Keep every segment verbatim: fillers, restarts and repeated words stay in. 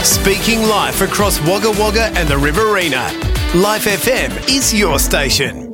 Speaking live across Wagga Wagga and the Riverina. Life F M is your station.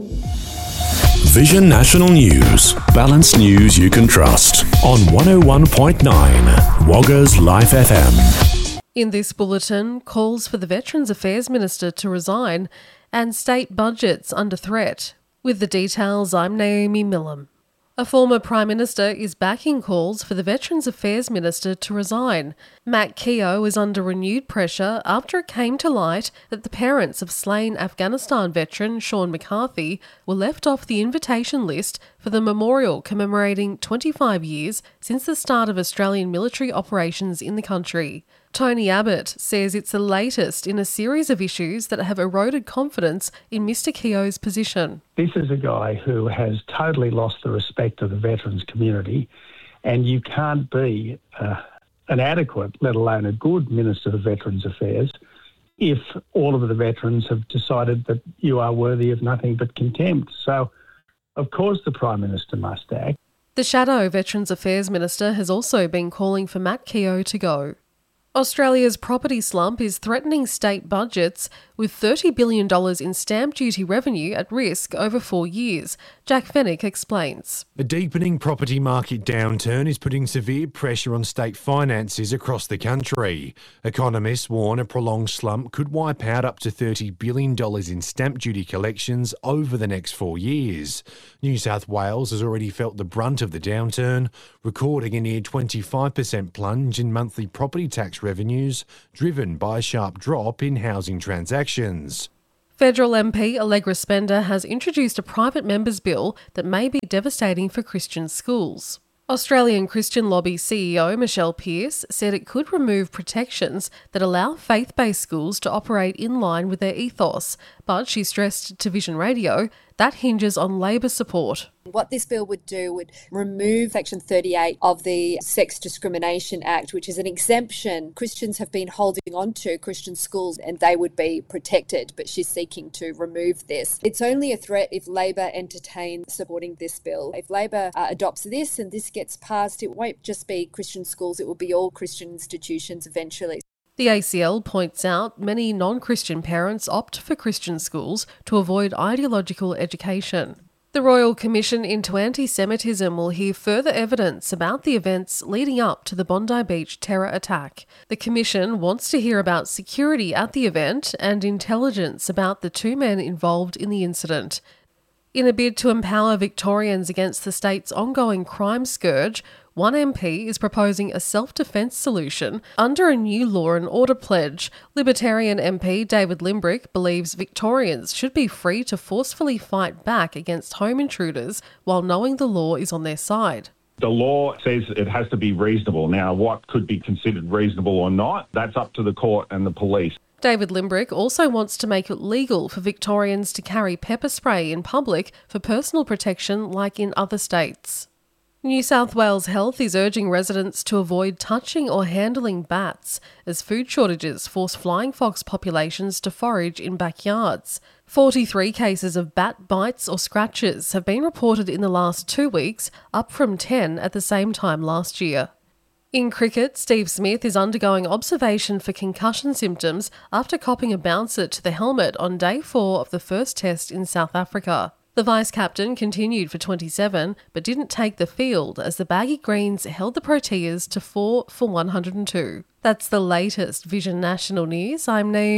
Vision National News. Balanced news you can trust. On one oh one point nine, Wagga's Life F M. In this bulletin, calls for the Veterans Affairs Minister to resign and state budgets under threat. With the details, I'm Naomi Millam. A former Prime Minister is backing calls for the Veterans Affairs Minister to resign. Matt Keogh is under renewed pressure after it came to light that the parents of slain Afghanistan veteran Sean McCarthy were left off the invitation list for the memorial commemorating twenty-five years since the start of Australian military operations in the country. Tony Abbott says it's the latest in a series of issues that have eroded confidence in Mr Keogh's position. This is a guy who has totally lost the respect of the veterans community, and you can't be uh, an adequate, let alone a good Minister for Veterans Affairs, if all of the veterans have decided that you are worthy of nothing but contempt. So, of course, the Prime Minister must act. The shadow Veterans Affairs Minister has also been calling for Matt Keogh to go. Australia's property slump is threatening state budgets, with thirty billion dollars in stamp duty revenue at risk over four years. Jack Fennick explains. A deepening property market downturn is putting severe pressure on state finances across the country. Economists warn a prolonged slump could wipe out up to thirty billion dollars in stamp duty collections over the next four years. New South Wales has already felt the brunt of the downturn, recording a near twenty-five percent plunge in monthly property tax revenues, driven by a sharp drop in housing transactions. Federal M P Allegra Spender has introduced a private members bill that may be devastating for Christian schools. Australian Christian Lobby C E O Michelle Pearce said it could remove protections that allow faith-based schools to operate in line with their ethos, but she stressed to Vision Radio that hinges on Labor support. What this bill would do would remove Section thirty-eight of the Sex Discrimination Act, which is an exemption Christians have been holding on to, Christian schools, and they would be protected, but she's seeking to remove this. It's only a threat if Labor entertain supporting this bill. If Labor uh, adopts this and this gets passed, it won't just be Christian schools, it will be all Christian institutions eventually. The A C L points out many non-Christian parents opt for Christian schools to avoid ideological education. The Royal Commission into Anti-Semitism will hear further evidence about the events leading up to the Bondi Beach terror attack. The Commission wants to hear about security at the event and intelligence about the two men involved in the incident. In a bid to empower Victorians against the state's ongoing crime scourge, one M P is proposing a self-defence solution under a new law and order pledge. Libertarian M P David Limbrick believes Victorians should be free to forcefully fight back against home intruders while knowing the law is on their side. The law says it has to be reasonable. Now, what could be considered reasonable or not, that's up to the court and the police. David Limbrick also wants to make it legal for Victorians to carry pepper spray in public for personal protection like in other states. New South Wales Health is urging residents to avoid touching or handling bats as food shortages force flying fox populations to forage in backyards. forty-three cases of bat bites or scratches have been reported in the last two weeks, up from ten at the same time last year. In cricket, Steve Smith is undergoing observation for concussion symptoms after copping a bouncer to the helmet on day four of the first test in South Africa. The vice-captain continued for twenty-seven, but didn't take the field as the Baggy Greens held the Proteas to four for one hundred two. That's the latest Vision National News. I'm Naomi.